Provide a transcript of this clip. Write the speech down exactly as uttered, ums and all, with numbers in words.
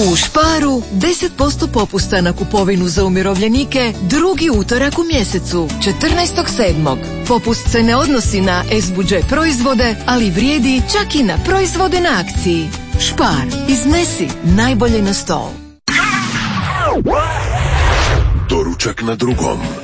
U Sparu deset posto popusta na kupovinu za umirovljenike drugi utorak u mjesecu, četrnaestog sedmog Popust se ne odnosi na S budžet proizvode, ali vrijedi čak i na proizvode na akciji. Spar, iznesi najbolje na stol. Doručak na drugom.